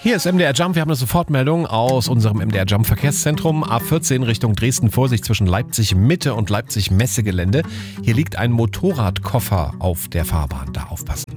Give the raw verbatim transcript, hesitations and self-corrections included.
Hier ist M D R Jump. Wir haben eine Sofortmeldung aus unserem M D R Jump Verkehrszentrum. A vierzehn Richtung Dresden. Vorsicht zwischen Leipzig Mitte und Leipzig Messegelände. Hier liegt ein Motorradkoffer auf der Fahrbahn. Da aufpassen.